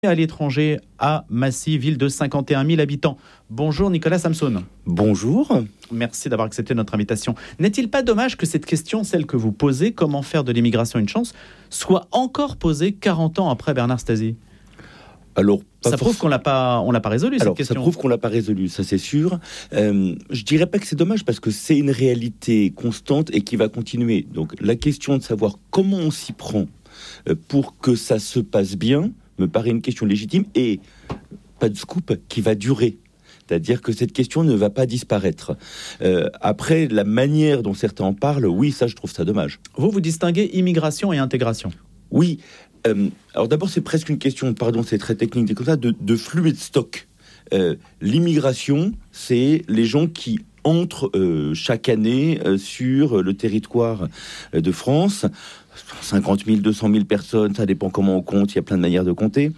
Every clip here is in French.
à l'étranger à Massy, ville de 51 000 habitants. Bonjour Nicolas Samson. Bonjour. Merci d'avoir accepté notre invitation. N'est-il pas dommage que cette question, celle que vous posez, comment faire de l'immigration une chance, soit encore posée 40 ans après Bernard Stasi ? Alors, ça prouve qu'on l'a pas résolu, cette question. Ça prouve qu'on l'a pas résolu, ça c'est sûr. Je dirais pas que c'est dommage parce que c'est une réalité constante et qui va continuer. Donc la question de savoir comment on s'y prend pour que ça se passe bien me paraît une question légitime et pas de scoop qui va durer. C'est-à-dire que cette question ne va pas disparaître. Après, la manière dont certains en parlent, oui, ça je trouve ça dommage. Vous distinguez immigration et intégration ? Oui. Alors d'abord, c'est presque une question, pardon, c'est très technique, comme ça, de flux et de stock. L'immigration, c'est les gens qui entrent chaque année sur le territoire de France. 50 000, 200 000 personnes, ça dépend comment on compte, il y a plein de manières de compter.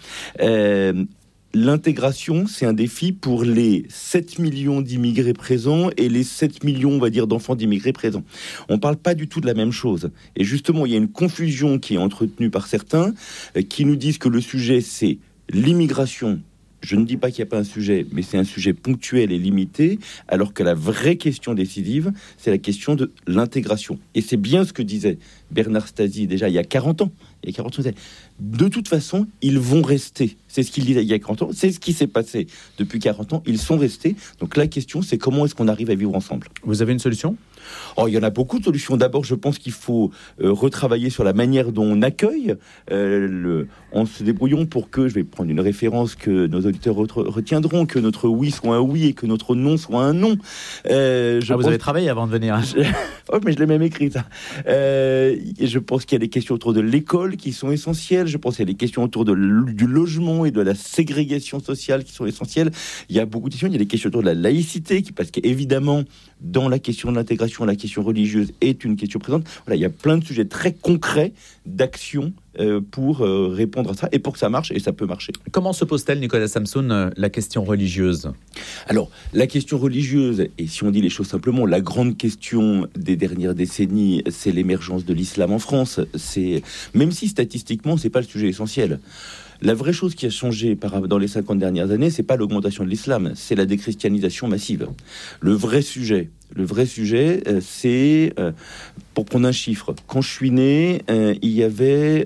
L'intégration, c'est un défi pour les 7 millions d'immigrés présents et les 7 millions, on va dire, d'enfants d'immigrés présents. On ne parle pas du tout de la même chose. Et justement, il y a une confusion qui est entretenue par certains qui nous disent que le sujet, c'est l'immigration. Je ne dis pas qu'il n'y a pas un sujet, mais c'est un sujet ponctuel et limité, alors que la vraie question décisive, c'est la question de l'intégration. Et c'est bien ce que disait Bernard Stasi déjà il y a 40 ans. De toute façon, ils vont rester. C'est ce qu'il disait il y a 40 ans. C'est ce qui s'est passé depuis 40 ans. Ils sont restés. Donc la question, c'est comment est-ce qu'on arrive à vivre ensemble ? Vous avez une solution ? Oh, il y en a beaucoup de solutions. D'abord, je pense qu'il faut retravailler sur la manière dont on accueille. En se débrouillant pour que, je vais prendre une référence que nos auditeurs retiendront, que notre oui soit un oui et que notre non soit un non. Vous avez travaillé avant de venir. Oh, mais je l'ai même écrit, ça. Et je pense qu'il y a des questions autour de l'école qui sont essentielles. Je pense qu'il y a des questions autour du logement et de la ségrégation sociale qui sont essentielles. Il y a beaucoup de questions. Il y a des questions autour de la laïcité, parce qu'évidemment, dans la question de l'intégration, la question religieuse est une question présente. Voilà, il y a plein de sujets très concrets d'action pour répondre à ça et pour que ça marche, et ça peut marcher. Comment se pose-t-elle, Nicolas Samson, la question religieuse ? Alors, la question religieuse, et si on dit les choses simplement, la grande question des dernières décennies, c'est l'émergence de l'islam en France. Même si statistiquement, c'est pas le sujet essentiel. La vraie chose qui a changé dans les 50 dernières années, c'est pas l'augmentation de l'islam, c'est la déchristianisation massive. Le vrai sujet, c'est, pour prendre un chiffre, quand je suis né, il y avait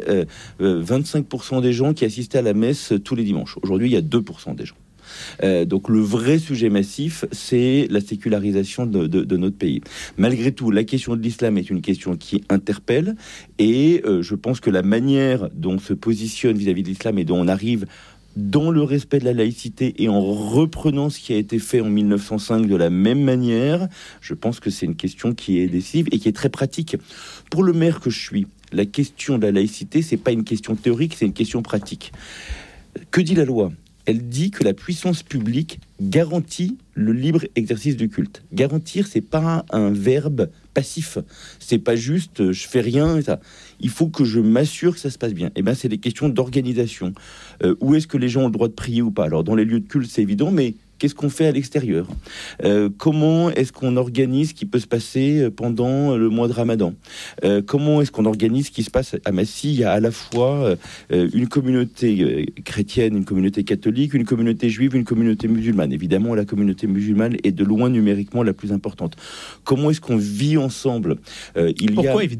25% des gens qui assistaient à la messe tous les dimanches. Aujourd'hui, il y a 2% des gens. Donc le vrai sujet massif, c'est la sécularisation de notre pays. Malgré tout, la question de l'islam est une question qui interpelle, et je pense que la manière dont on se positionne vis-à-vis de l'islam et dont on arrive dans le respect de la laïcité et en reprenant ce qui a été fait en 1905 de la même manière, je pense que c'est une question qui est décisive et qui est très pratique. Pour le maire que je suis, la question de la laïcité, c'est pas une question théorique, c'est une question pratique. Que dit la loi ? Elle dit que la puissance publique garantit le libre exercice du culte. Garantir, c'est pas un verbe passif. C'est pas juste je fais rien. Ça. Il faut que je m'assure que ça se passe bien. Et c'est des questions d'organisation. Où est-ce que les gens ont le droit de prier ou pas ? Alors dans les lieux de culte, c'est évident, mais qu'est-ce qu'on fait à l'extérieur ? Comment est-ce qu'on organise ce qui peut se passer pendant le mois de Ramadan ? Comment est-ce qu'on organise ce qui se passe à Massy ? Il y a à la fois une communauté chrétienne, une communauté catholique, une communauté juive, une communauté musulmane. Évidemment, la communauté musulmane est de loin numériquement la plus importante. Comment est-ce qu'on vit ensemble ? Pourquoi, évidemment ?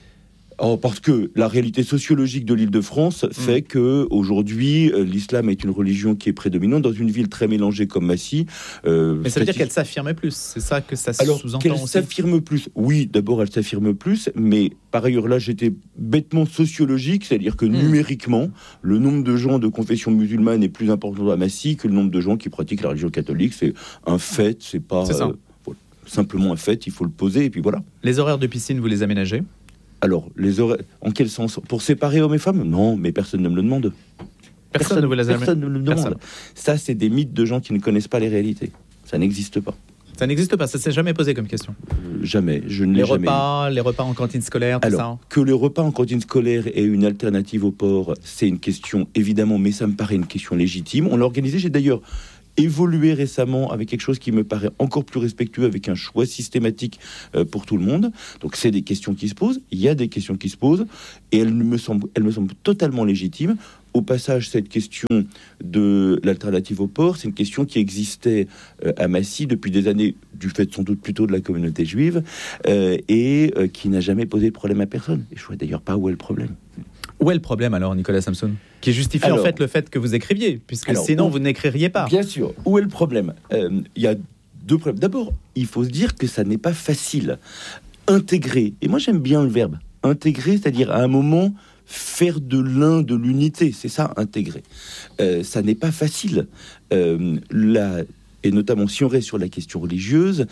Parce que la réalité sociologique de l'Île-de-France fait que aujourd'hui, l'islam est une religion qui est prédominante dans une ville très mélangée comme Massy. Mais ça veut dire qu'elle s'affirme plus, c'est ça que ça sous-entend qu'elle aussi. S'affirme plus. Oui, d'abord elle s'affirme plus, mais par ailleurs là j'étais bêtement sociologique, c'est-à-dire que numériquement, le nombre de gens de confession musulmane est plus important à Massy que le nombre de gens qui pratiquent la religion catholique. C'est un fait, c'est pas simplement un fait, il faut le poser et puis voilà. Les horaires de piscine, vous les aménagez ? Alors, en quel sens ? Pour séparer hommes et femmes ? Non, mais personne ne me le demande. Personne ne me le demande. Ça, c'est des mythes de gens qui ne connaissent pas les réalités. Ça n'existe pas. Ça n'existe pas, ça s'est jamais posé comme question. Jamais, je ne l'ai jamais. Les repas en cantine scolaire, tout ça. Que les repas en cantine scolaire aient une alternative au porc, c'est une question évidemment, mais ça me paraît une question légitime. On l'a organisé, j'ai d'ailleurs évolué récemment avec quelque chose qui me paraît encore plus respectueux, avec un choix systématique pour tout le monde. Donc c'est des questions qui se posent, il y a des questions qui se posent, et elles me semblent totalement légitimes. au passage, cette question de l'alternative au port, c'est une question qui existait à Massy depuis des années, du fait sans doute plutôt de la communauté juive, et qui n'a jamais posé de problème à personne. Et je ne vois d'ailleurs pas où est le problème. Où est le problème alors, Nicolas Samson, qui justifie en fait le fait que vous écriviez, puisque sinon vous n'écririez pas. Bien sûr. Où est le problème ? Il y a deux problèmes. D'abord, il faut se dire que ça n'est pas facile. Intégrer, et moi j'aime bien le verbe intégrer, c'est-à-dire à un moment faire de l'un de l'unité, c'est ça, intégrer. Ça n'est pas facile. Et notamment si on reste sur la question religieuse,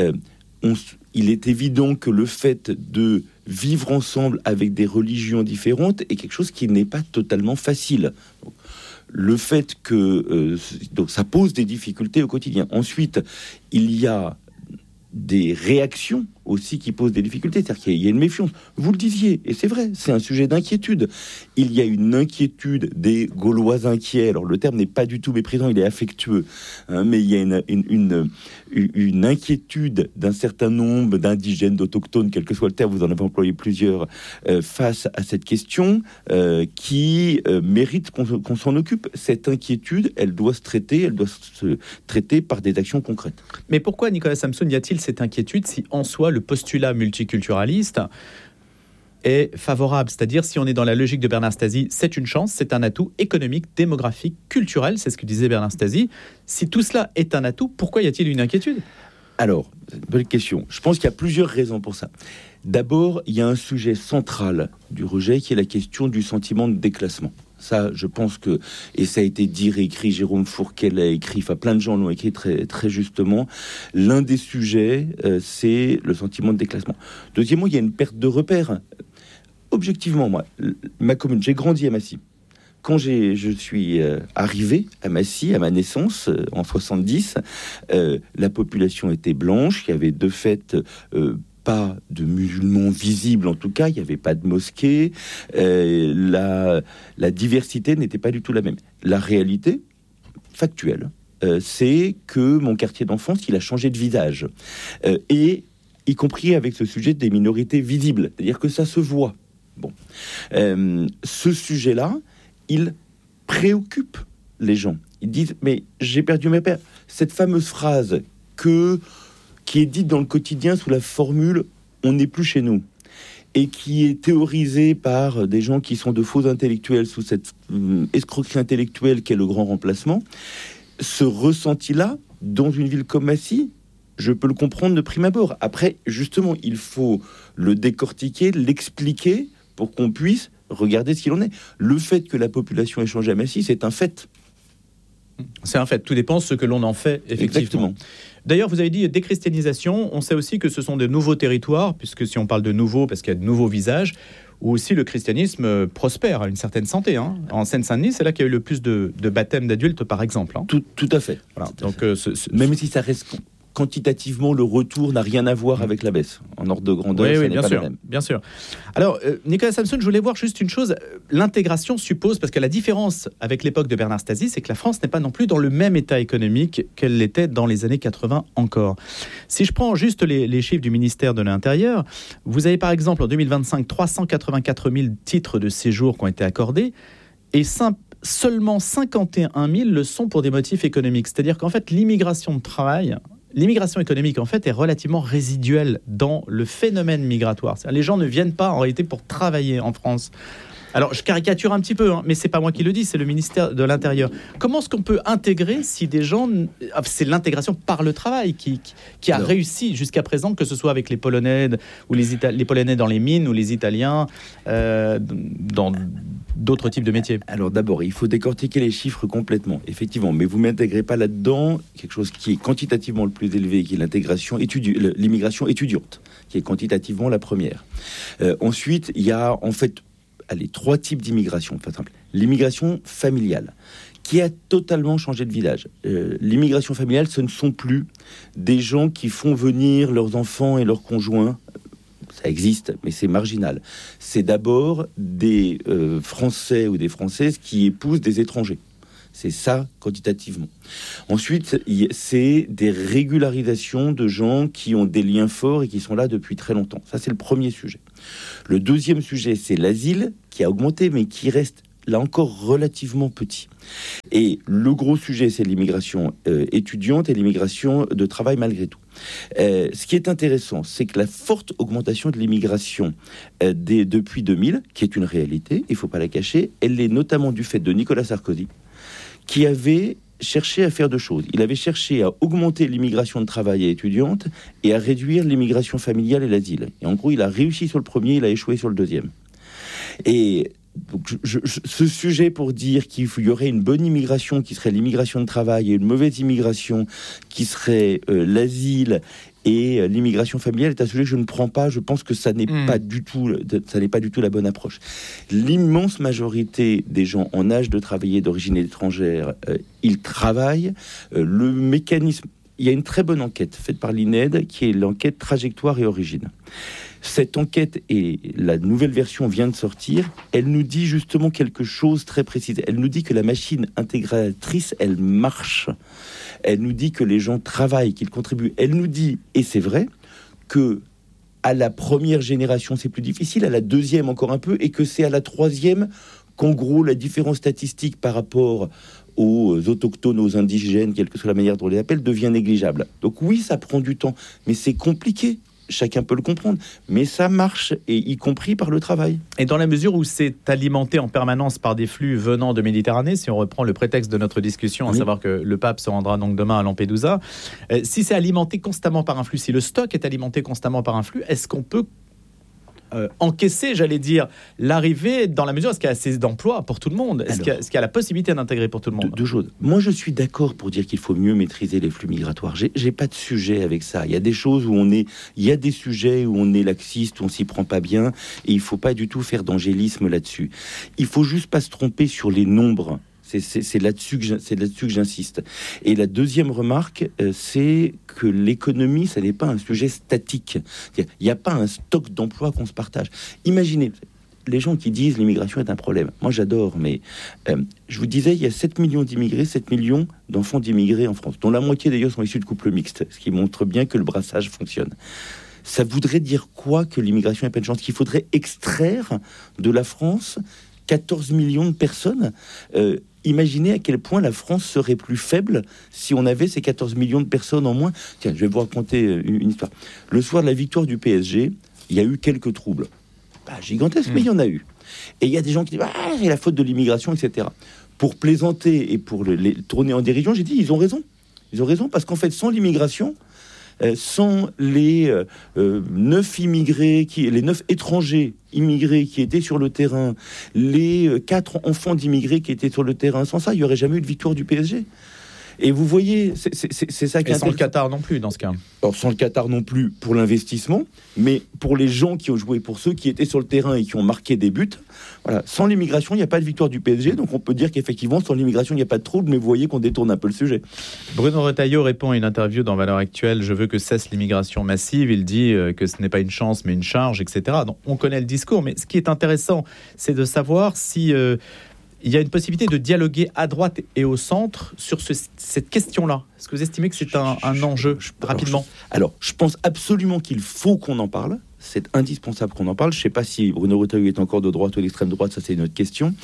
il est évident que le fait de vivre ensemble avec des religions différentes est quelque chose qui n'est pas totalement facile. Donc, le fait que donc ça pose des difficultés au quotidien. Ensuite, il y a des réactions aussi qui posent des difficultés, c'est-à-dire qu'il y a une méfiance. Vous le disiez, et c'est vrai, c'est un sujet d'inquiétude. Il y a une inquiétude des Gaulois inquiets. Alors le terme n'est pas du tout méprisant, il est affectueux, hein, mais il y a une inquiétude d'un certain nombre d'indigènes, d'autochtones, quel que soit le terme, vous en avez employé plusieurs, face à cette question qui mérite qu'on s'en occupe. Cette inquiétude, elle doit se traiter par des actions concrètes. Mais pourquoi, Nicolas Samson, y a-t-il cette inquiétude si en soi le postulat multiculturaliste est favorable? C'est-à-dire, si on est dans la logique de Bernard Stasi, c'est une chance, c'est un atout économique, démographique, culturel, c'est ce que disait Bernard Stasi. Si tout cela est un atout, pourquoi y a-t-il une inquiétude? Alors, bonne question. Je pense qu'il y a plusieurs raisons pour ça. D'abord, il y a un sujet central du rejet qui est la question du sentiment de déclassement. Ça, je pense que, et ça a été dit, réécrit, Jérôme Fourquet l'a écrit, enfin plein de gens l'ont écrit très, très justement, l'un des sujets, c'est le sentiment de déclassement. Deuxièmement, il y a une perte de repères. Objectivement, moi, ma commune, j'ai grandi à Massy. Quand je suis arrivé à Massy, à ma naissance, en 70, la population était blanche, il y avait de fait pas de musulmans visibles, en tout cas, il n'y avait pas de mosquée, la diversité n'était pas du tout la même. La réalité factuelle, c'est que mon quartier d'enfance, il a changé de visage, et y compris avec ce sujet des minorités visibles, c'est-à-dire que ça se voit. Bon, ce sujet-là, il préoccupe les gens. Ils disent, mais j'ai perdu mes pères. Cette fameuse phrase qui est dite dans le quotidien sous la formule « on n'est plus chez nous » et qui est théorisée par des gens qui sont de faux intellectuels sous cette escroquerie intellectuelle qu'est le grand remplacement, ce ressenti-là, dans une ville comme Massy, je peux le comprendre de prime abord. Après, justement, il faut le décortiquer, l'expliquer pour qu'on puisse regarder ce qu'il en est. Le fait que la population ait changé à Massy, c'est un fait. C'est un fait. Tout dépend de ce que l'on en fait, effectivement. Exactement. D'ailleurs, vous avez dit déchristianisation. On sait aussi que ce sont de nouveaux territoires, puisque si on parle de nouveaux, parce qu'il y a de nouveaux visages, où aussi le christianisme prospère à une certaine santé. Hein. En Seine-Saint-Denis, c'est là qu'il y a eu le plus de baptêmes d'adultes, par exemple. Hein. Tout à fait. Voilà. Tout à Donc, fait. Même si ça reste quantitativement, le retour n'a rien à voir avec la baisse. En ordre de grandeur, oui, ça n'est bien pas sûr, la même. Bien sûr. Alors, Nicolas Samson, je voulais voir juste une chose. L'intégration suppose, parce que la différence avec l'époque de Bernard Stasi, c'est que la France n'est pas non plus dans le même état économique qu'elle l'était dans les années 80 encore. Si je prends juste les chiffres du ministère de l'Intérieur, vous avez par exemple en 2025 384 000 titres de séjour qui ont été accordés et seulement 51 000 le sont pour des motifs économiques. C'est-à-dire qu'en fait, l'immigration économique, en fait, est relativement résiduelle dans le phénomène migratoire. C'est-à-dire, les gens ne viennent pas, en réalité, pour travailler en France. Alors, je caricature un petit peu, hein, mais c'est pas moi qui le dis, c'est le ministère de l'Intérieur. Comment est-ce qu'on peut intégrer si des gens... C'est l'intégration par le travail qui a réussi jusqu'à présent, que ce soit avec les Polonais ou les Polonais dans les mines ou les Italiens dans d'autres types de métiers. Alors d'abord, il faut décortiquer les chiffres complètement, effectivement, mais vous ne m'intégrez pas là-dedans quelque chose qui est quantitativement le plus élevé, qui est l'immigration étudiante, qui est quantitativement la première. Ensuite, il y a en fait trois types d'immigration, par exemple. L'immigration familiale, qui a totalement changé de visage. L'immigration familiale, ce ne sont plus des gens qui font venir leurs enfants et leurs conjoints. Ça existe, mais c'est marginal. C'est d'abord des Français ou des Françaises qui épousent des étrangers. C'est ça, quantitativement. Ensuite, c'est des régularisations de gens qui ont des liens forts et qui sont là depuis très longtemps. Ça, c'est le premier sujet. Le deuxième sujet, c'est l'asile, qui a augmenté, mais qui reste là encore relativement petit. Et le gros sujet, c'est l'immigration étudiante et l'immigration de travail malgré tout. Ce qui est intéressant, c'est que la forte augmentation de l'immigration depuis 2000, qui est une réalité, il ne faut pas la cacher, elle est notamment du fait de Nicolas Sarkozy, qui avait cherché à faire deux choses. Il avait cherché à augmenter l'immigration de travail et étudiante et à réduire l'immigration familiale et l'asile. Et en gros, il a réussi sur le premier, il a échoué sur le deuxième. Et donc, ce sujet pour dire qu'il y aurait une bonne immigration qui serait l'immigration de travail et une mauvaise immigration qui serait l'asile et l'immigration familiale est un sujet que je ne prends pas. Je pense que ça n'est pas du tout la bonne approche. L'immense majorité des gens en âge de travailler d'origine étrangère, ils travaillent. Le mécanisme, il y a une très bonne enquête faite par l'INED qui est l'enquête trajectoire et origine. Cette enquête, et la nouvelle version vient de sortir, elle nous dit justement quelque chose de très précis. Elle nous dit que la machine intégratrice, elle marche. Elle nous dit que les gens travaillent, qu'ils contribuent. Elle nous dit, et c'est vrai, que à la première génération, c'est plus difficile, à la deuxième encore un peu, et que c'est à la troisième qu'en gros, la différence statistique par rapport aux autochtones, aux indigènes, quelle que soit la manière dont on les appelle, devient négligeable. Donc oui, ça prend du temps, mais c'est compliqué. Chacun peut le comprendre, mais ça marche, et y compris par le travail. Et dans la mesure où c'est alimenté en permanence par des flux venant de Méditerranée, si on reprend le prétexte de notre discussion, à savoir que le pape se rendra donc demain à Lampedusa, si c'est alimenté constamment par un flux, si le stock est alimenté constamment par un flux, est-ce qu'on peut encaisser, j'allais dire, l'arrivée, dans la mesure où est-ce qu'il y a assez d'emplois pour tout le monde? Est-ce qu'il y a la possibilité d'intégrer pour tout le monde? Deux choses. Moi, je suis d'accord pour dire qu'il faut mieux maîtriser les flux migratoires. J'ai pas de sujet avec ça. Il y a des choses où il y a des sujets où on est laxiste, où on s'y prend pas bien, et il faut pas du tout faire d'angélisme là-dessus. Il faut juste pas se tromper sur les nombres. C'est là-dessus que j'insiste. Et la deuxième remarque, c'est que l'économie, ça n'est pas un sujet statique. Il n'y a pas un stock d'emplois qu'on se partage. Imaginez, les gens qui disent l'immigration est un problème. Moi, j'adore, mais je vous disais, il y a 7 millions d'immigrés, 7 millions d'enfants d'immigrés en France, dont la moitié d'ailleurs sont issus de couples mixtes, ce qui montre bien que le brassage fonctionne. Ça voudrait dire quoi que l'immigration n'est pas une chance? Qu'il faudrait extraire de la France 14 millions de personnes. Imaginez à quel point la France serait plus faible si on avait ces 14 millions de personnes en moins. Tiens, je vais vous raconter une histoire. Le soir de la victoire du PSG, il y a eu quelques troubles. Pas gigantesques, mais il y en a eu. Et il y a des gens qui disent « Ah, c'est la faute de l'immigration, etc. » Pour plaisanter et pour les tourner en dérision, j'ai dit « Ils ont raison. Ils ont raison parce qu'en fait, sans l'immigration, sans les 9 immigrés, les 9 étrangers immigrés qui étaient sur le terrain, les 4 enfants d'immigrés qui étaient sur le terrain, sans ça, il n'y aurait jamais eu de victoire du PSG. Et vous voyez, c'est ça qui est sans le Qatar non plus, dans ce cas. Alors, sans le Qatar non plus pour l'investissement, mais pour les gens qui ont joué, pour ceux qui étaient sur le terrain et qui ont marqué des buts. Voilà. Sans l'immigration, il n'y a pas de victoire du PSG, donc on peut dire qu'effectivement, sans l'immigration, il n'y a pas de trouble, mais vous voyez qu'on détourne un peu le sujet. Bruno Retailleau répond à une interview dans Valeurs Actuelles. Je veux que cesse l'immigration massive. Il dit que ce n'est pas une chance, mais une charge, etc. Donc, on connaît le discours, mais ce qui est intéressant, c'est de savoir si il y a une possibilité de dialoguer à droite et au centre sur cette question-là. Est-ce que vous estimez que c'est un enjeu, rapidement? Alors, je pense absolument qu'il faut qu'on en parle. C'est indispensable qu'on en parle. Je ne sais pas si Bruno Retailleau est encore de droite ou d'extrême droite, ça c'est une autre question.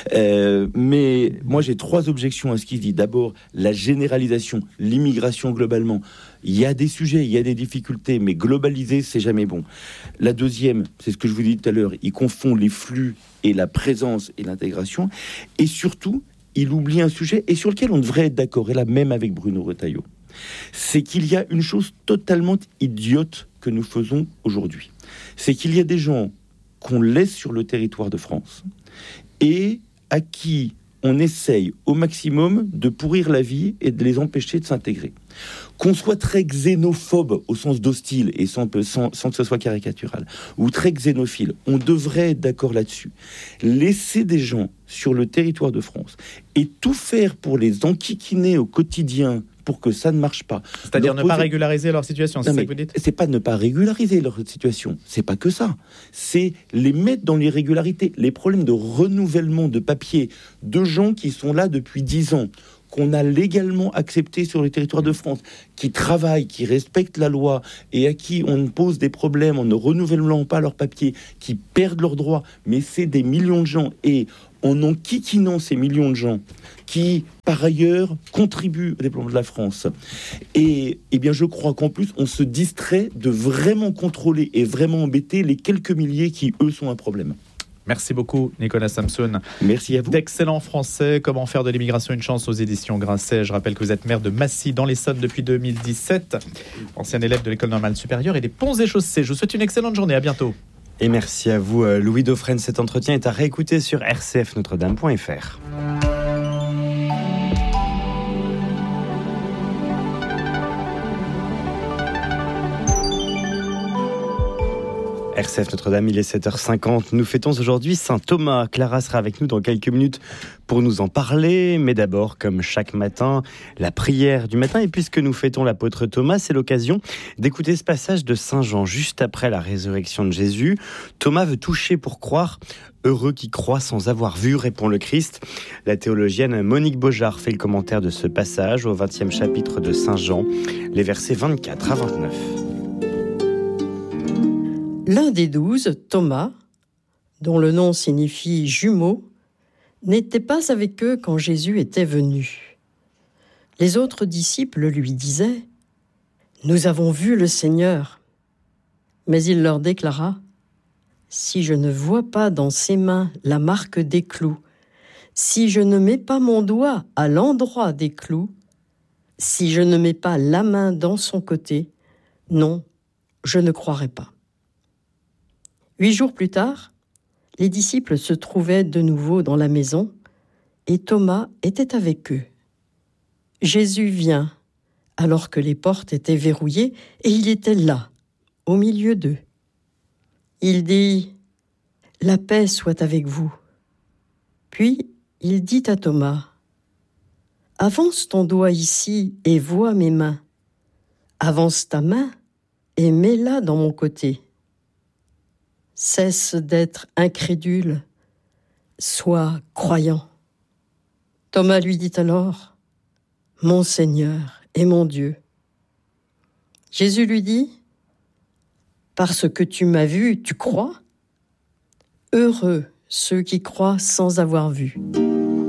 Mais moi j'ai 3 objections à ce qu'il dit. D'abord, la généralisation, l'immigration globalement. Il y a des sujets, il y a des difficultés, mais globaliser, c'est jamais bon. La deuxième, c'est ce que je vous dis tout à l'heure, il confond les flux et la présence et l'intégration. Et surtout, il oublie un sujet et sur lequel on devrait être d'accord, et là même avec Bruno Retailleau. C'est qu'il y a une chose totalement idiote que nous faisons aujourd'hui. C'est qu'il y a des gens qu'on laisse sur le territoire de France et à qui on essaye au maximum de pourrir la vie et de les empêcher de s'intégrer. Qu'on soit très xénophobe au sens d'hostile et sans que ce soit caricatural, ou très xénophile, on devrait être d'accord là-dessus. Laisser des gens sur le territoire de France et tout faire pour les enquiquiner au quotidien pour que ça ne marche pas. C'est-à-dire ne pas régulariser leur situation, c'est ça que vous dites? C'est pas ne pas régulariser leur situation, c'est pas que ça. C'est les mettre dans l'irrégularité. Les problèmes de renouvellement de papier de gens qui sont là depuis 10 ans, qu'on a légalement accepté sur le territoire de France, qui travaillent, qui respectent la loi et à qui on pose des problèmes en ne renouvelant pas leurs papiers, qui perdent leurs droits, mais c'est des millions de gens et en enquiquinant ces millions de gens qui, par ailleurs, contribuent au développement de la France. Et bien, je crois qu'en plus, on se distrait de vraiment contrôler et vraiment embêter les quelques milliers qui, eux, sont un problème. Merci beaucoup, Nicolas Samson. Merci à vous. D'excellents français, comment faire de l'immigration une chance aux éditions Grasset. Je rappelle que vous êtes maire de Massy, dans l'Essonne, depuis 2017, ancien élève de l'École normale supérieure et des Ponts et Chaussées. Je vous souhaite une excellente journée, à bientôt. Et merci à vous, Louis Dauphren. Cet entretien est à réécouter sur rcfnotredame.fr. RCF Notre-Dame, il est 7h50. Nous fêtons aujourd'hui Saint Thomas. Clara sera avec nous dans quelques minutes pour nous en parler. Mais d'abord, comme chaque matin, la prière du matin. Et puisque nous fêtons l'apôtre Thomas, c'est l'occasion d'écouter ce passage de Saint Jean, juste après la résurrection de Jésus. Thomas veut toucher pour croire. Heureux qui croit sans avoir vu, répond le Christ. La théologienne Monique Beaujard fait le commentaire de ce passage au 20e chapitre de Saint Jean, les versets 24 à 29. L'un des 12, Thomas, dont le nom signifie jumeau, n'était pas avec eux quand Jésus était venu. Les autres disciples lui disaient « Nous avons vu le Seigneur ». Mais il leur déclara « Si je ne vois pas dans ses mains la marque des clous, si je ne mets pas mon doigt à l'endroit des clous, si je ne mets pas la main dans son côté, non, je ne croirai pas. » 8 jours plus tard, les disciples se trouvaient de nouveau dans la maison et Thomas était avec eux. Jésus vient alors que les portes étaient verrouillées et il était là, au milieu d'eux. Il dit « La paix soit avec vous ». Puis il dit à Thomas « Avance ton doigt ici et vois mes mains. Avance ta main et mets-la dans mon côté. Cesse d'être incrédule, sois croyant. » Thomas lui dit alors, « Mon Seigneur et mon Dieu. » Jésus lui dit, « Parce que tu m'as vu, tu crois ? Heureux ceux qui croient sans avoir vu. »